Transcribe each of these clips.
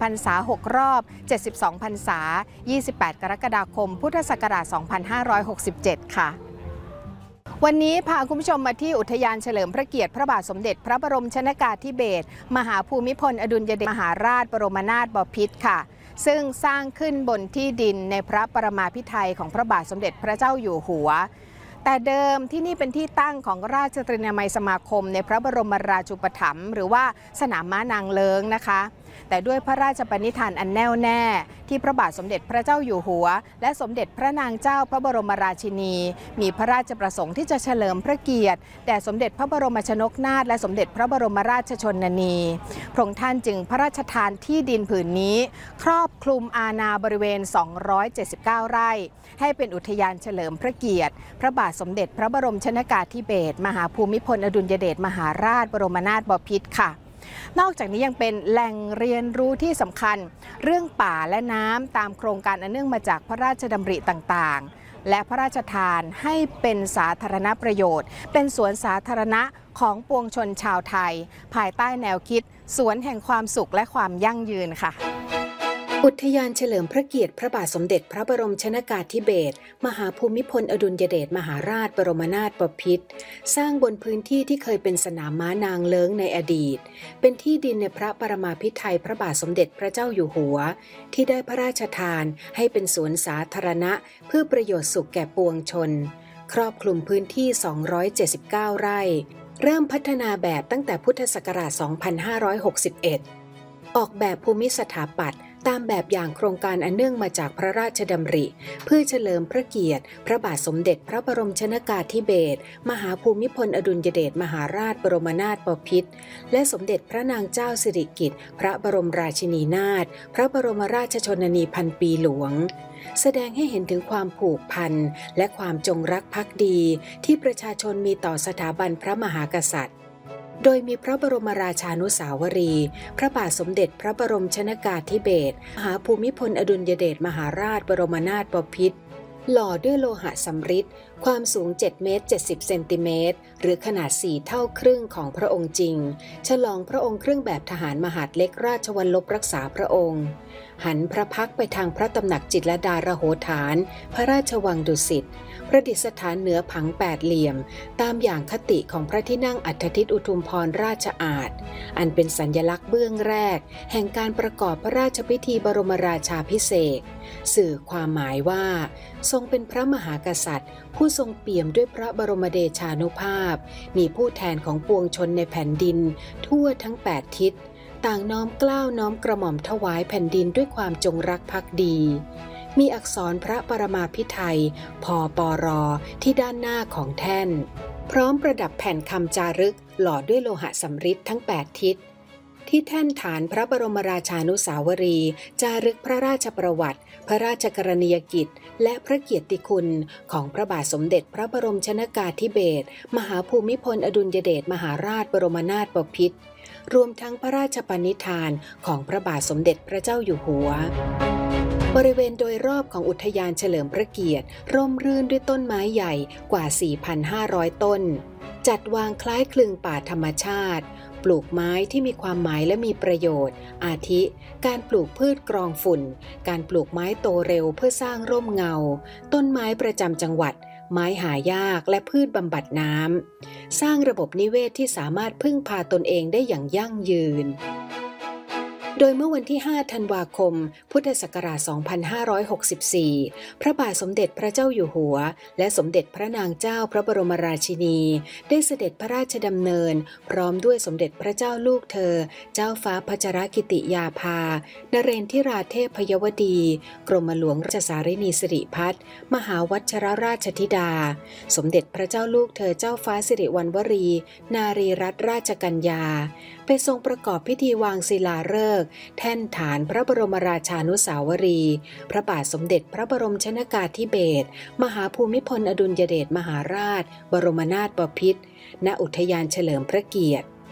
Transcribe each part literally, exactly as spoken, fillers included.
พรรษาหกรอบเจ็ดสิบสองพรรษายี่สิบแปดกรกฎาคมพุทธศักราชสองพันห้าร้อยหกสิบเจ็ดค่ะวันนี้พาคุณผู้ชมมาที่อุทยานเฉลิมพระเกียรติพระบาทสมเด็จพระบรมชนกาธิเบศรมหาภูมิพลอดุลยเดชมหาราชบรมนาถบพิตรค่ะซึ่งสร้างขึ้นบนที่ดินในพระปรมาภิไธยของพระบาทสมเด็จพระเจ้าอยู่หัวแต่เดิมที่นี่เป็นที่ตั้งของราชตรีนามัยสมาคมในพระบรมราชูปถัมภ์หรือว่าสนามม้านางเลิ้งนะคะแต่ด้วยพระราชปณิธานอันแน่วแน่ที่พระบาทสมเด็จพระเจ้าอยู่หัวและสมเด็จพระนางเจ้าพระบรมราชินีมีพระราชประสงค์ที่จะเฉลิมพระเกียรติแด่สมเด็จพระบรมชนกนาถและสมเด็จพระบรมราชชนนีพระองค์ท่านจึงพระราชทานที่ดินผืนนี้ครอบคลุมอาณาบริเวณสองร้อยเจ็ดสิบเก้าไร่ให้เป็นอุทยานเฉลิมพระเกียรติพระบาทสมเด็จพระบรมชนกาธิเบศรมหาภูมิพลอดุลยเดชมหาราชบรมนาถบพิตรค่ะนอกจากนี้ยังเป็นแหล่งเรียนรู้ที่สำคัญเรื่องป่าและน้ำตามโครงการอันเนื่องมาจากพระราชดำริต่างๆและพระราชทานให้เป็นสาธารณประโยชน์เป็นสวนสาธารณะของปวงชนชาวไทยภายใต้แนวคิดสวนแห่งความสุขและความยั่งยืนค่ะอุทยานเฉลิมพระเกียรติพระบาทสมเด็จพระบรมชนกาธิเบศรมหาภูมิพลอดุลยเดชมหาราชบรมนาถบพิตรสร้างบนพื้นที่ที่เคยเป็นสนามม้านางเลิ้งในอดีตเป็นที่ดินในพระปรมาภิไธยพระบาทสมเด็จพระเจ้าอยู่หัวที่ได้พระราชทานให้เป็นสวนสาธารณะเพื่อประโยชน์สุขแก่ปวงชนครอบคลุมพื้นที่สองร้อยเจ็ดสิบเก้าไร่เริ่มพัฒนาแบบตั้งแต่พุทธศักราชสองพันห้าร้อยหกสิบเอ็ดออกแบบภูมิสถาปัตย์ตามแบบอย่างโครงการอันเนื่องมาจากพระราชดำริเพื่อเฉลิมพระเกียรติพระบาทสมเด็จพระบรมชนกาธิเบศรมหาภูมิพลอดุลยเดชมหาราชบรมนาถบพิตรและสมเด็จพระนางเจ้าสิริกิติ์พระบรมราชินีนาถพระบรมราชชนนีพันปีหลวงแสดงให้เห็นถึงความผูกพันและความจงรักภักดีที่ประชาชนมีต่อสถาบันพระมหากษัตริย์โดยมีพระบรมราชานุสาวรีย์พระบาทสมเด็จพระบรมชนกาธิเบศรมหาภูมิพลอดุลยเดชมหาราชบรมนาถบพิตรหล่อด้วยโลหะสำริดความสูงเจ็ดเมตรเจ็ดสิบเซนติเมตรหรือขนาดสี่เท่าครึ่งของพระองค์จริงฉลองพระองค์เครื่องแบบทหารมหาดเล็กราชวัลลบรักษาพระองค์หันพระพักไปทางพระตำหนักจิตรลดาระโหฐานพระราชวังดุสิตประดิษฐานเหนือผังแปดเหลี่ยมตามอย่างคติของพระที่นั่งอัฏฐทิตอุทุมพรราชอาสน์อันเป็นสัญลักษณ์เบื้องแรกแห่งการประกอบพระราชพิธีบรมราชาภิเษกสื่อความหมายว่าทรงเป็นพระมหากษัตริย์ผู้ทรงเปี่ยมด้วยพระบรมเดชานุภาพมีผู้แทนของปวงชนในแผ่นดินทั่วทั้งแปดทิศต่างน้อมเกล้าน้อมกระหม่อมถวายแผ่นดินด้วยความจงรักภักดีมีอักษรพระปรมาภิไธยพปรที่ด้านหน้าของแท่นพร้อมประดับแผ่นคำจารึกหล่อด้วยโลหะสำริดทั้งแปดทิศที่แท่นฐานพระบรมราชานุสาวรีย์จารึกพระราชประวัติพระราชกรณียกิจและพระเกียรติคุณของพระบาทสมเด็จพระบรมชนกาธิเบศรมหาภูมิพลอดุลยเดชมหาราชบรมนาถบพิตรรวมทั้งพระราชปณิธานของพระบาทสมเด็จพระเจ้าอยู่หัวบริเวณโดยรอบของอุทยานเฉลิมพระเกียรติร่มรื่นด้วยต้นไม้ใหญ่กว่า สี่พันห้าร้อย ต้นจัดวางคล้ายคลึงป่าธรรมชาติปลูกไม้ที่มีความหมายและมีประโยชน์อาทิการปลูกพืชกรองฝุ่นการปลูกไม้โตเร็วเพื่อสร้างร่มเงาต้นไม้ประจำจังหวัดไม้หายากและพืชบำบัดน้ำสร้างระบบนิเวศที่สามารถพึ่งพาตนเองได้อย่างยั่งยืนโดยเมื่อวันที่ห้าธันวาคมพุทธศักราชสองพันห้าร้อยหกสิบสี่พระบาทสมเด็จพระเจ้าอยู่หัวและสมเด็จพระนางเจ้าพระบรมราชินีได้เสด็จพระราชดำเนินพร้อมด้วยสมเด็จพระเจ้าลูกเธอเจ้าฟ้าพัชรกิติยาภานเรนทิราเทพพยวดีกรมหลวงราชสารินีสิริพัฒน์มหาวัชรราชธิดาสมเด็จพระเจ้าลูกเธอเจ้าฟ้าสิริวัณวรีนารีรัตนราชกัญญาไปทรงประกอบพิธีวางศิลาฤกษ์แท่นฐานพระบรมราชานุสาวรีย์พระบาทสมเด็จพระบรมชนกาธิเบศรมหาภูมิพลอดุลยเดชมหาราชบรมนาถบพิตรณอุทยานเฉลิมพระเกียรติ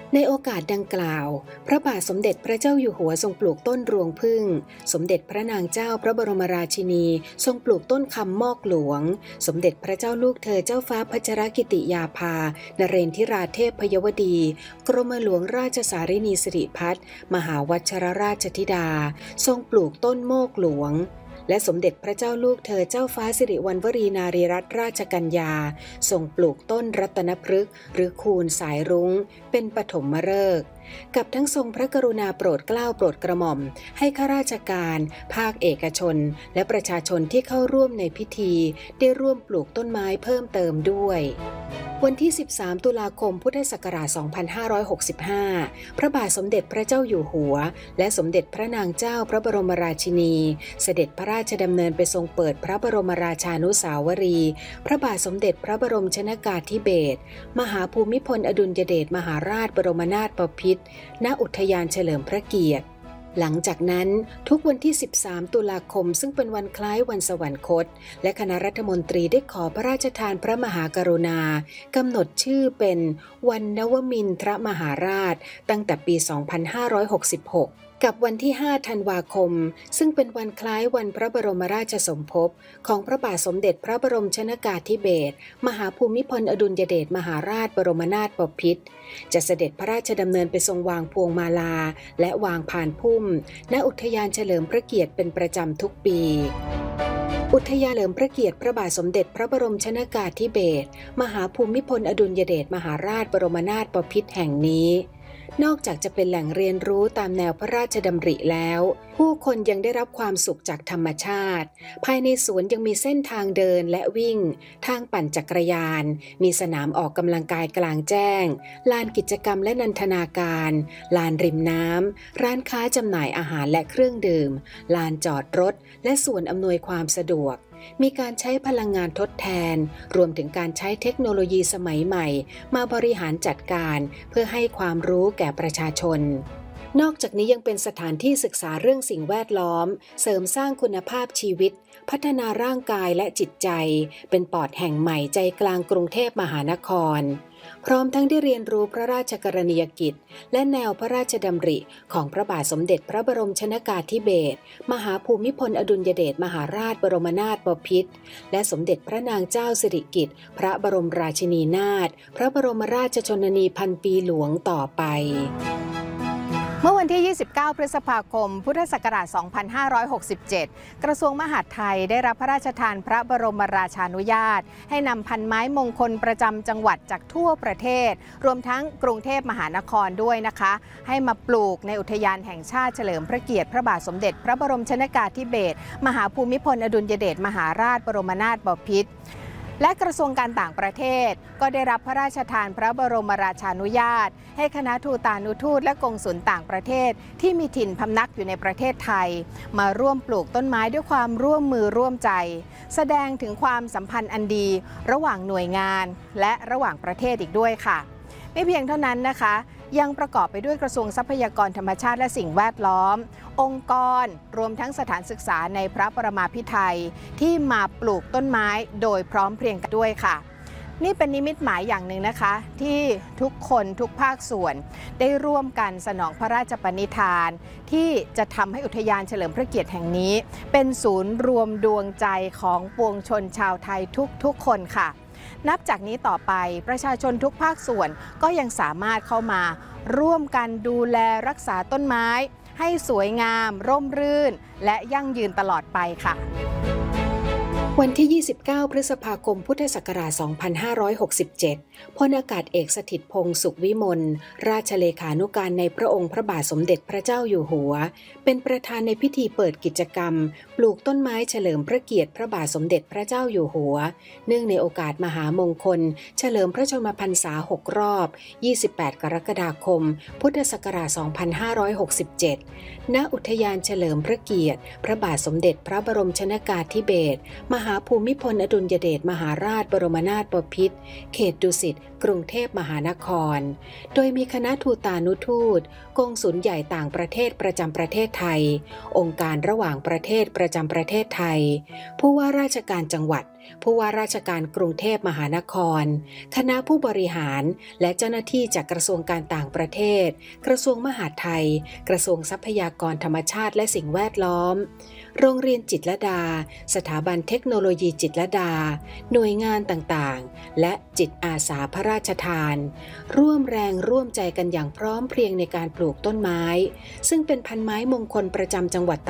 ในโอกาสดังกล่าวพระบาทสมเด็จพระเจ้าอยู่หัวทรงปลูกต้นรวงผึ้งสมเด็จพระนางเจ้าพระบรมราชินีทรงปลูกต้นคำมอกหลวงสมเด็จพระเจ้าลูกเธอเจ้าฟ้าพัชรกิติยาภานเรนทิราเทพพยวดีกรมหลวงราชสารินีสิริพัฒน์มหาวัชรราชธิดาทรงปลูกต้นโมกหลวงและสมเด็จพระเจ้าลูกเธอเจ้าฟ้าสิริวัณวรีนารีรัตนราชกัญญาทรงปลูกต้นรัตนพฤกษ์หรือคูนสายรุ้งเป็นปฐมฤกษ์กับทั้งทรงพระกรุณาโปรดเกล้าโปรดกระหม่อมให้ข้าราชการภาคเอกชนและประชาชนที่เข้าร่วมในพิธีได้ร่วมปลูกต้นไม้เพิ่มเติมด้วยวันที่สิบสามตุลาคมพุทธศักราชสองพันห้าร้อยหกสิบห้าพระบาทสมเด็จพระเจ้าอยู่หัวและสมเด็จพระนางเจ้าพระบรมราชินีเสด็จพระราชดำเนินไปทรงเปิดพระบรมราชานุสาวรีย์พระบาทสมเด็จพระบรมชนกาธิเบศรมหาภูมิพลอดุลยเดชมหาราชบรมนาถบพิตรณอุทยานเฉลิมพระเกียรติหลังจากนั้นทุกวันที่สิบสามตุลาคมซึ่งเป็นวันคล้ายวันสวรรคตและคณะรัฐมนตรีได้ขอพระราชทานพระมหากรุณากำหนดชื่อเป็นวันนวมินทรมหาราชตั้งแต่ปีสองพันห้าร้อยหกสิบหกกับวันที่ห้าธันวาคมซึ่งเป็นวันคล้ายวันพระบรมราชสมภพของพระบาทสมเด็จพระบรมชนกาธิเบศรมหาภูมิพลอดุลยเดชมหาราชบรมนาถบพิตรจะเสด็จพระราชดำเนินไปทรงวางพวงมาลาและวางพานพุ่มณอุทยานเฉลิมพระเกียรติเป็นประจำทุกปีอุทยานเฉลิมพระเกียรติพระบาทสมเด็จพระบรมชนกาธิเบศรมหาภูมิพลอดุลยเดชมหาราชบรมนาถบพิตรแห่งนี้นอกจากจะเป็นแหล่งเรียนรู้ตามแนวพระราชดำริแล้วผู้คนยังได้รับความสุขจากธรรมชาติภายในสวนยังมีเส้นทางเดินและวิ่งทางปั่นจักรยานมีสนามออกกำลังกายกลางแจ้งลานกิจกรรมและนันทนาการลานริมน้ำร้านค้าจำหน่ายอาหารและเครื่องดื่มลานจอดรถและส่วนอำนวยความสะดวกมีการใช้พลังงานทดแทนรวมถึงการใช้เทคโนโลยีสมัยใหม่มาบริหารจัดการเพื่อให้ความรู้แก่ประชาชนนอกจากนี้ยังเป็นสถานที่ศึกษาเรื่องสิ่งแวดล้อมเสริมสร้างคุณภาพชีวิตพัฒนาร่างกายและจิตใจเป็นปอดแห่งใหม่ใจกลางกรุงเทพมหานครพร้อมทั้งได้เรียนรู้พระราชกรณียกิจและแนวพระราชดำริของพระบาทสมเด็จพระบรมชนกาธิเบศรมหาภูมิพลอดุลยเดชมหาราชบรมนาถบพิตรและสมเด็จพระนางเจ้าสิริกิติ์พระบรมราชินีนาถพระบรมราชชนนีพันปีหลวงต่อไปเมื่อวันที่ยี่สิบเก้าพฤษภาคมพุทธศักราชสองพันห้าร้อยหกสิบเจ็ดกระทรวงมหาดไทยได้รับพระราชทานพระบรมราชานุญาตให้นำพันไม้มงคลประจำจังหวัดจากทั่วประเทศรวมทั้งกรุงเทพมหานครด้วยนะคะให้มาปลูกในอุทยานแห่งชาติเฉลิมพระเกียรติพระบาทสมเด็จพระบรมชนกาธิเบศรมหาภูมิพลอดุลยเดชมหาราชบรมนาถบพิตรและกระทรวงการต่างประเทศก็ได้รับพระราชทานพระบรมราชานุญาตให้คณะทูตานุทูตและกงสุลต่างประเทศที่มีถิ่นพำนักอยู่ในประเทศไทยมาร่วมปลูกต้นไม้ด้วยความร่วมมือร่วมใจแสดงถึงความสัมพันธ์อันดีระหว่างหน่วยงานและระหว่างประเทศอีกด้วยค่ะไม่เพียงเท่านั้นนะคะยังประกอบไปด้วยกระทรวงทรัพยากรธรรมชาติและสิ่งแวดล้อมองค์กรรวมทั้งสถานศึกษาในพระปรมาภิไธยที่มาปลูกต้นไม้โดยพร้อมเพรียงกันด้วยค่ะนี่เป็นนิมิตหมายอย่างหนึ่งนะคะที่ทุกคนทุกภาคส่วนได้ร่วมกันสนองพระราชปณิธานที่จะทำให้อุทยานเฉลิมพระเกียรติแห่งนี้เป็นศูนย์รวมดวงใจของปวงชนชาวไทยทุกๆคนค่ะนับจากนี้ต่อไปประชาชนทุกภาคส่วนก็ยังสามารถเข้ามาร่วมกันดูแลรักษาต้นไม้ให้สวยงามร่มรื่นและยั่งยืนตลอดไปค่ะวันที่ยี่สิบเก้าพฤษภาคมพุทธศักราชสองพันห้าร้อยหกสิบเจ็ดพลอากาศเอกสถิตพงษ์สุขวิมลราชเลขานุการในพระองค์พระบาทสมเด็จพระเจ้าอยู่หัวเป็นประธานในพิธีเปิดกิจกรรมปลูกต้นไม้เฉลิมพระเกียรติพระบาทสมเด็จพระเจ้าอยู่หัวเนื่องในโอกาสมหามงคลเฉลิมพระชนมพรรษาหกรอบยี่สิบแปดกรกฎาคมพุทธศักราชสองพันห้าร้อยหกสิบเจ็ดณอุทยานเฉลิมพระเกียรติพระบาทสมเด็จพระบรมชนกาธิเบศรมหาภูมิพลอดุลยเดชมหาราชบรมนาถบพิตรเขตดุสิตกรุงเทพมหานครโดยมีคณะทูตานุทูตกงสุลใหญ่ต่างประเทศประจำประเทศไทยองค์การระหว่างประเทศประจำประเทศไทยผู้ว่าราชการจังหวัดผู้ว่าราชการกรุงเทพมหานครคณะผู้บริหารและเจ้าหน้าที่จากกระทรวงการต่างประเทศกระทรวงมหาดไทยกระทรวงทรัพยากรธรรมชาติและสิ่งแวดล้อมโรงเรียนจิตรลดาสถาบันเทคโนโลยีจิตรลดาหน่วยงานต่างๆและจิตอาสาพระราชทานร่วมแรงร่วมใจกันอย่างพร้อมเพรียงในการปลูกต้นไม้ซึ่งเป็นพันไม้มงคลประจำจังหวัด